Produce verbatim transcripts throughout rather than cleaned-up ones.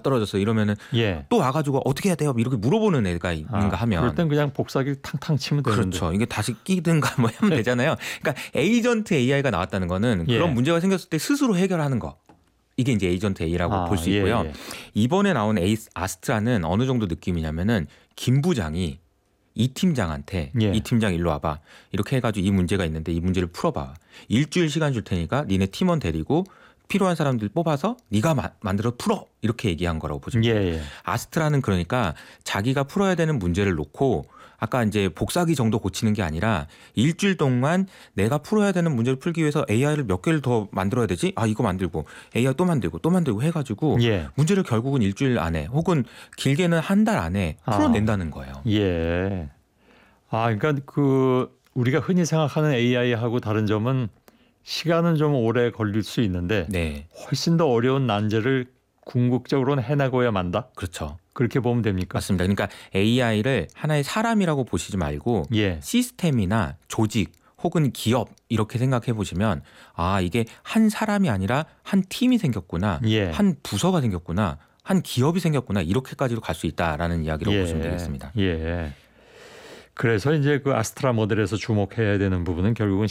떨어졌어 이러면은 예. 또 와가지고 어떻게 해야 돼요? 이렇게 물어보는 애가 있는가 아, 하면 그럴 땐 그냥 복사기 탕탕 치면 되는데. 그렇죠. 이게 다시 끼든가 뭐 하면 되잖아요. 그러니까 에이전트 에이아이가 나왔다는 거는 예. 그런 문제가 생겼을 때 스스로 해결하는 거. 이게 이제 에이전트 에이아이라고 아, 볼 수 있고요. 예, 예. 이번에 나온 에이, 아스트라는 어느 정도 느낌이냐면은 김 부장이 이 팀장한테 예. 이 팀장 일로 와봐. 이렇게 해가지고 이 문제가 있는데 이 문제를 풀어봐. 일주일 시간 줄 테니까 니네 팀원 데리고 필요한 사람들 뽑아서 네가 마, 만들어 풀어. 이렇게 얘기한 거라고 보시면 돼요. 예, 예. 아스트라는 그러니까 자기가 풀어야 되는 문제를 놓고 아까 이제 복사기 정도 고치는 게 아니라 일주일 동안 내가 풀어야 되는 문제를 풀기 위해서 에이아이를 몇 개를 더 만들어야 되지? 아 이거 만들고 에이아이 또 만들고 또 만들고 해가지고 예. 문제를 결국은 일주일 안에 혹은 길게는 한 달 안에 풀어낸다는 거예요. 예. 아 그러니까 그 우리가 흔히 생각하는 에이아이하고 다른 점은 시간은 좀 오래 걸릴 수 있는데 네, 훨씬 더 어려운 난제를 궁극적으로는 해나가야 만다. 그렇죠. 그렇게 보면 됩니까? 맞습니다. 그러니까 에이아이를 하나의 사람이라고 보시지 말고 예. 시스템이나 조직 혹은 기업 이렇게 생각해 보시면 아 이게 한 사람이 아니라 한 팀이 생겼구나, 예. 한 부서가 생겼구나, 한 기업이 생겼구나 이렇게까지도 갈 수 있다라는 이야기라고 예. 보시면 되겠습니다. 예. 그래서 이제 그 아스트라 모델에서 주목해야 되는 부분은 결국은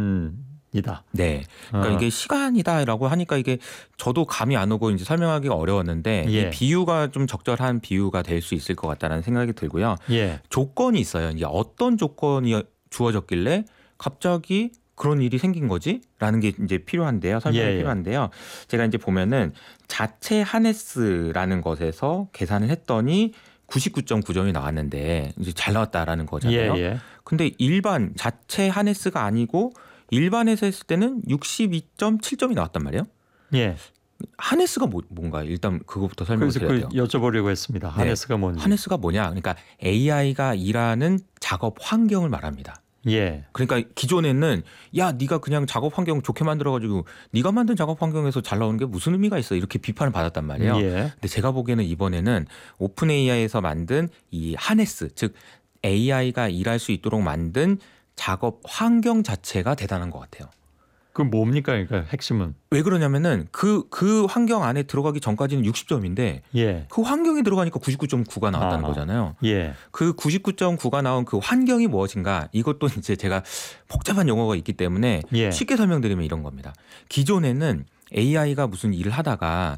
시간이다. 네, 그러니까 어. 이게 시간이다라고 하니까 이게 저도 감이 안 오고 이제 설명하기가 어려웠는데 예. 이 비유가 좀 적절한 비유가 될 수 있을 것 같다는 생각이 들고요. 예. 조건이 있어요. 이제 어떤 조건이 주어졌길래 갑자기 그런 일이 생긴 거지라는 게 이제 필요한데요. 설명이 예, 예. 필요한데요. 제가 이제 보면은 자체 하네스라는 것에서 계산을 했더니 구십구 점 구 점이 나왔는데 이제 잘 나왔다라는 거잖아요. 예, 예. 근데 일반 자체 하네스가 아니고 일반에서 했을 때는 육십이 점 칠 점이 나왔단 말이에요. 예. 하네스가 뭐, 뭔가 일단 그것부터 설명을 그래서 드려야 그 돼요. 여쭤보려고 했습니다. 네. 하네스가 뭔지. 하네스가 뭐냐? 그러니까 에이아이가 일하는 작업 환경을 말합니다. 예. 그러니까 기존에는 야 네가 그냥 작업 환경 좋게 만들어가지고 네가 만든 작업 환경에서 잘 나오는 게 무슨 의미가 있어 이렇게 비판을 받았단 말이에요. 예. 근데 제가 보기에는 이번에는 오픈 에이아이에서 만든 이 하네스 즉 에이아이가 일할 수 있도록 만든 작업 환경 자체가 대단한 것 같아요. 그 뭡니까? 그러니까 핵심은. 왜 그러냐면은 그, 그 환경 안에 들어가기 전까지는 육십 점인데 예. 그 환경에 들어가니까 구십구 점 구가 나왔다는 아. 거잖아요. 예. 그 구십구 점 구가 나온 그 환경이 무엇인가 이것도 이제 제가 복잡한 용어가 있기 때문에 예. 쉽게 설명드리면 이런 겁니다. 기존에는 에이아이가 무슨 일을 하다가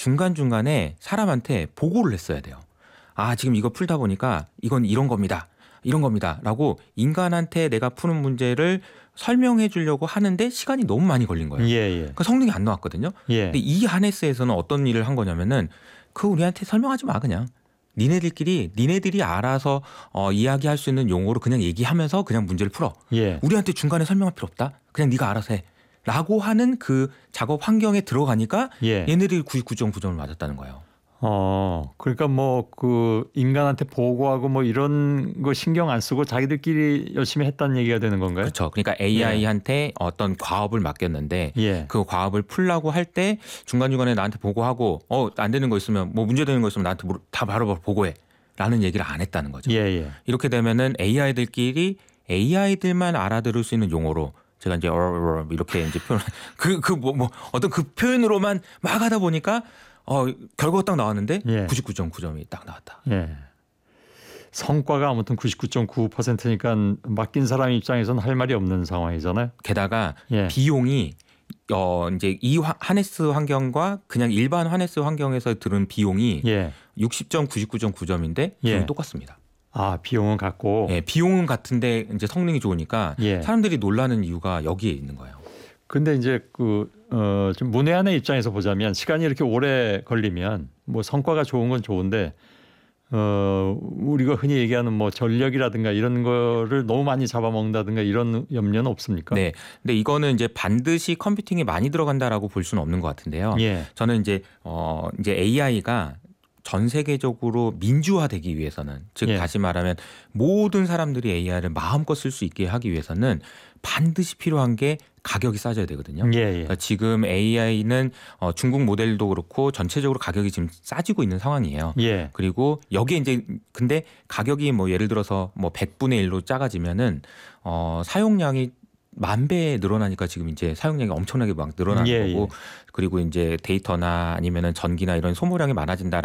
중간중간에 사람한테 보고를 했어야 돼요. 아 지금 이거 풀다 보니까 이건 이런 겁니다. 이런 겁니다. 라고 인간한테 내가 푸는 문제를 설명해 주려고 하는데 시간이 너무 많이 걸린 거예요. 예, 예. 그러니까 성능이 안 나왔거든요. 예. 근데 이 하네스에서는 어떤 일을 한 거냐면은 그 우리한테 설명하지 마 그냥. 니네들끼리 니네들이 알아서 어, 이야기할 수 있는 용어로 그냥 얘기하면서 그냥 문제를 풀어. 예. 우리한테 중간에 설명할 필요 없다. 그냥 네가 알아서 해. 라고 하는 그 작업 환경에 들어가니까 예. 얘네들이 구십구 점 구 점을 맞았다는 거예요. 어, 그러니까 뭐 그 인간한테 보고하고 뭐 이런 거 신경 안 쓰고 자기들끼리 열심히 했다는 얘기가 되는 건가요? 그렇죠. 그러니까 에이아이한테 어떤 과업을 맡겼는데 예. 그 과업을 풀라고 할 때 중간중간에 나한테 보고하고 어, 안 되는 거 있으면 뭐 문제 되는 거 있으면 나한테 다 바로 보고해. 라는 얘기를 안 했다는 거죠. 예, 예. 이렇게 되면은 에이아이들끼리 에이아이들만 알아들을 수 있는 용어로 제가 이제 어, 이렇게 이제 표현 그그 뭐 뭐 어떤 그 표현으로만 막 하다 보니까 어 결과가 딱 나왔는데 예. 구십구 점 구 점이 딱 나왔다. 예. 성과가 아무튼 구십구 점 구 퍼센트니까 맡긴 사람 입장에서는 할 말이 없는 상황이잖아요. 게다가 예. 비용이 어 이제 이 하네스 환경과 그냥 일반 하네스 환경에서 들은 비용이 예. 육십 점 구십구 점 구 점인데 비용이 예. 똑같습니다. 아, 비용은 같고. 예, 비용은 같은데 이제 성능이 좋으니까 예. 사람들이 놀라는 이유가 여기에 있는 거예요. 근데 이제 그, 어, 좀 문외한의 입장에서 보자면 시간이 이렇게 오래 걸리면 뭐 성과가 좋은 건 좋은데 어, 우리가 흔히 얘기하는 뭐 전력이라든가 이런 거를 너무 많이 잡아먹는다든가 이런 염려는 없습니까? 네. 근데 이거는 이제 반드시 컴퓨팅이 많이 들어간다라고 볼 수는 없는 것 같은데요. 예. 저는 이제 어 이제 에이아이가 전 세계적으로 민주화되기 위해서는 즉 예. 다시 말하면 모든 사람들이 에이아이를 마음껏 쓸 수 있게 하기 위해서는 반드시 필요한 게 가격이 싸져야 되거든요. 예, 예. 그러니까 지금 에이아이는 어 중국 모델도 그렇고 전체적으로 가격이 지금 싸지고 있는 상황이에요. 예. 그리고 여기에 이제 근데 가격이 뭐 예를 들어서 뭐 백분의 일로 작아지면은 어 사용량이 만 배 늘어나니까 지금 이제 사용량이 엄청나게 막 늘어나는 예, 거고 예. 그리고 이제 데이터나 아니면은 전기나 이런 소모량이 많아진다.